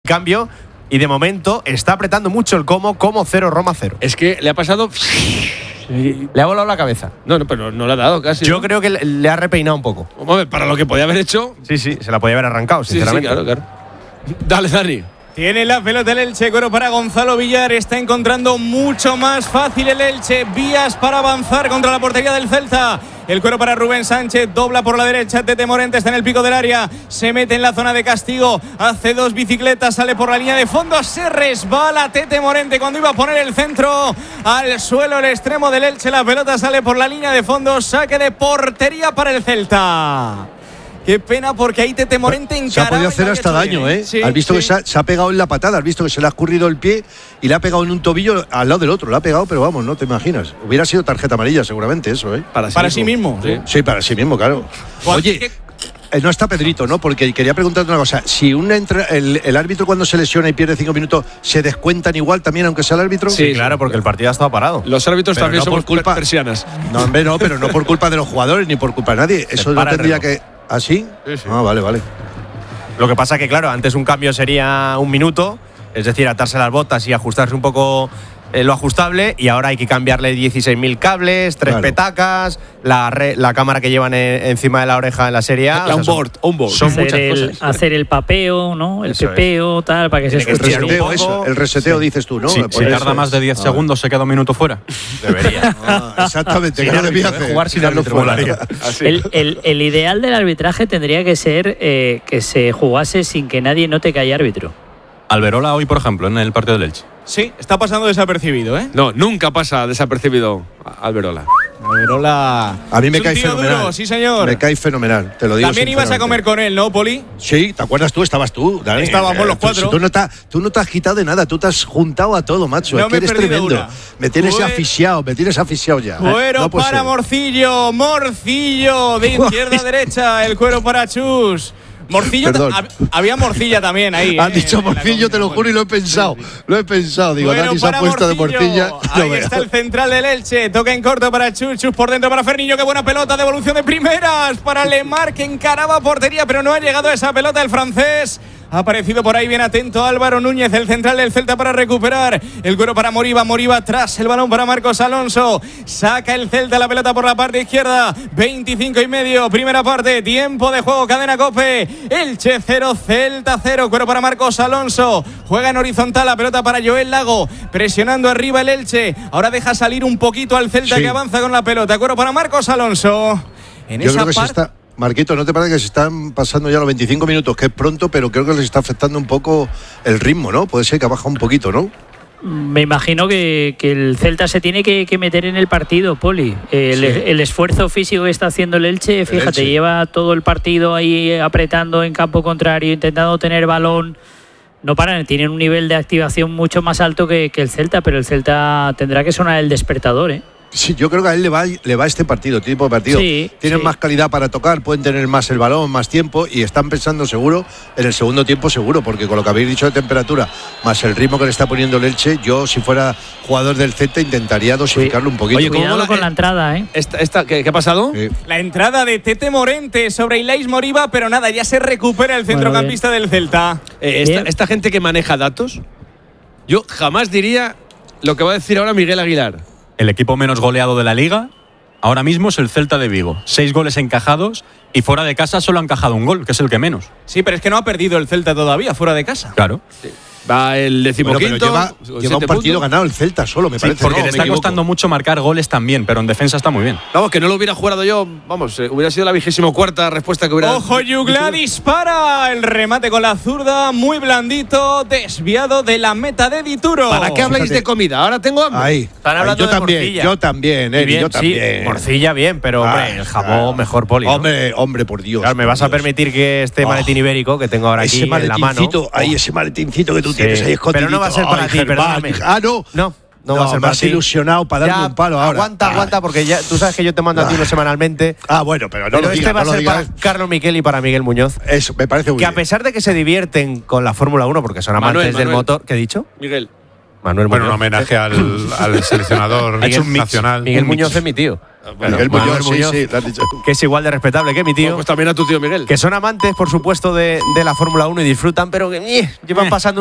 cambio. Y de momento está apretando mucho el como 0, Roma 0. Es que le ha pasado. Le ha volado la cabeza. No, pero no le ha dado casi. Yo ¿no? creo que le ha repeinado un poco. Hombre, para lo que podía haber hecho. Sí, se la podía haber arrancado, sinceramente. Sí, claro. Dale, Dani. Tiene la pelota el Elche, cuero para Gonzalo Villar. Está encontrando mucho más fácil el Elche. Vías para avanzar contra la portería del Celta. El cuero para Rubén Sánchez, dobla por la derecha. Tete Morente está en el pico del área. Se mete en la zona de castigo. Hace 2 bicicletas, sale por la línea de fondo. Se resbala Tete Morente cuando iba a poner el centro al suelo, el extremo del Elche. La pelota sale por la línea de fondo. Saque de portería para el Celta. Qué pena, porque ahí Tete Morente encaraba. Se ha podido hacer hasta daño, ¿eh? Sí, has visto que se ha pegado en la patada, has visto que se le ha escurrido el pie y le ha pegado en un tobillo al lado del otro. Le ha pegado, pero vamos, no te imaginas. Hubiera sido tarjeta amarilla, seguramente, eso, ¿eh? Para sí mismo. Sí, para sí mismo, claro. Oye, no está Pedrito, ¿no? Porque quería preguntarte una cosa. Si el árbitro cuando se lesiona y pierde 5 minutos, ¿se descuentan igual también, aunque sea el árbitro? Sí, claro, porque el partido ha estado parado. Los árbitros pero también no somos por culpa persianas. No, hombre, no, pero no por culpa de los jugadores ni por culpa de nadie. Eso no tendría que. ¿Ah, sí? Sí. Ah, vale. Lo que pasa que, claro, antes un cambio sería 1 minuto, es decir, atarse las botas y ajustarse un poco lo ajustable, y ahora hay que cambiarle 16.000 cables, 3 petacas, la cámara que llevan encima de la oreja en la Serie A. onboard. Son muchas cosas. Hacer el papeo, ¿no? El Eso pepeo, tal, para que se escuche. El reseteo, dices tú, ¿no? Si tarda más de 10 segundos, se queda 1 minuto fuera. Debería. Exactamente, que no debía hacer. Jugar sin árbitro volaría. El ideal del arbitraje tendría que ser que se jugase sin que nadie note que hay árbitro. Alberola hoy, por ejemplo, en el partido del Elche. Sí, está pasando desapercibido, ¿eh? No, nunca pasa desapercibido Alberola. Alberola. A mí me es cae un tío fenomenal. Duro, sí, señor. Me cae fenomenal, te lo digo. También ibas a comer con él, ¿no, Poli? Sí, ¿te acuerdas tú? Estabas tú, Dani. Estábamos los 4. Tú no te has quitado de nada, tú te has juntado a todo, macho. No es que eres tremendo. una. Me tienes asfixiado ya. Cuero no para Morcillo de izquierda a derecha. El cuero para Chus. Morcillo, había morcilla también ahí. Has dicho morcillo, te lo juro, y lo he pensado. Digo, bueno, Dani se ha puesto de morcilla. Ahí está el central del Elche. Toca en corto para Chus por dentro para Ferniño. Qué buena pelota, devolución de primeras para Lemar, que encaraba portería, pero no ha llegado a esa pelota el francés. Ha aparecido por ahí bien atento Álvaro Núñez, el central del Celta, para recuperar. El cuero para Moriba atrás, el balón para Marcos Alonso. Saca el Celta la pelota por la parte izquierda. 25:30, primera parte, tiempo de juego, cadena COPE. Elche 0, Celta 0. Cuero para Marcos Alonso. Juega en horizontal, la pelota para Joel Lago. Presionando arriba el Elche. Ahora deja salir un poquito al Celta, que avanza con la pelota. Cuero para Marcos Alonso. Yo creo que se está... Marquito, ¿no te parece que se están pasando ya los 25 minutos? Que es pronto, pero creo que les está afectando un poco el ritmo, ¿no? Puede ser que ha bajado un poquito, ¿no? Me imagino que el Celta se tiene que meter en el partido, Poli. El esfuerzo físico que está haciendo el Elche, fíjate, lleva todo el partido ahí apretando en campo contrario, intentando tener balón. No paran, tienen un nivel de activación mucho más alto que el Celta, pero el Celta tendrá que sonar el despertador, ¿eh? Sí, yo creo que a él le va este partido, tipo de partido. Tienen más calidad para tocar, pueden tener más el balón, más tiempo, y están pensando seguro en el segundo tiempo, seguro, porque con lo que habéis dicho de temperatura, más el ritmo que le está poniendo el Elche, yo si fuera jugador del Celta intentaría dosificarlo un poquito. Oye, cuidado con la entrada, ¿eh? ¿Qué ha pasado? La entrada de Tete Morente sobre Ilais Moriba, pero nada, ya se recupera el centrocampista del Celta. Esta gente que maneja datos, yo jamás diría lo que va a decir ahora Miguel Aguilar. El equipo menos goleado de la Liga ahora mismo es el Celta de Vigo. 6 goles encajados y fuera de casa solo ha encajado 1 gol, que es el que menos. Sí, pero es que no ha perdido el Celta todavía fuera de casa. Claro. Va el 15º. Bueno, lleva un partido ganado el Celta solo, me parece. Porque le está costando mucho marcar goles también, pero en defensa está muy bien. Vamos, que no lo hubiera jugado yo, hubiera sido la 24ª respuesta que hubiera... ¡Ojo, Jugla dispara! El remate con la zurda, muy blandito, desviado de la meta de Dituro. ¿Para qué habláis de comida? Ahora tengo hambre. Ahí. Están hablando yo también, yo también. Sí, morcilla bien, pero hombre, el jamón mejor, Poli, ¿no? Hombre, por Dios. Claro, me vas a permitir que este maletín ibérico que tengo ahora aquí en la mano. Ese maletincito que tú tienes ahí escondido. Pero no va a ser para ti, perdóname. No va a ser para ti. Ilusionado para darme un palo ahora. Aguanta, porque ya tú sabes que yo te mando a ti uno semanalmente. Bueno, pero no lo digas. Este va a ser para Carlos Miquel y para Miguel Muñoz. Eso, me parece muy bien. Que a pesar de que se divierten con la Fórmula 1, porque son amantes del motor. ¿Qué he dicho? Miguel. Manuel Muñoz. Bueno, un homenaje al seleccionador nacional. Miguel Muñoz es mi tío. Miguel Muñoz, sí, lo has dicho. Que es igual de respetable que mi tío. Pues también a tu tío Miguel. Que son amantes, por supuesto, de la Fórmula 1 y disfrutan, pero que llevan pasando